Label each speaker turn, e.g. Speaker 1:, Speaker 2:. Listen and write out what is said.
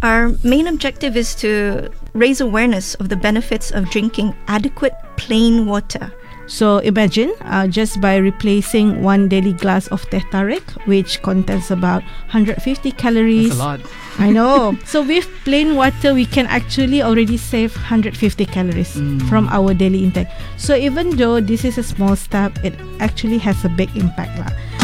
Speaker 1: Our main objective is to raise awareness of the benefits of drinking adequate plain water.
Speaker 2: So imagine just by replacing one daily glass of teh tarik, which contains about 150 calories.
Speaker 3: That's a lot.
Speaker 2: I know. So with plain water, we can actually already save 150 calories from our daily intake. So even though this is a small step, it actually has a big impact lah.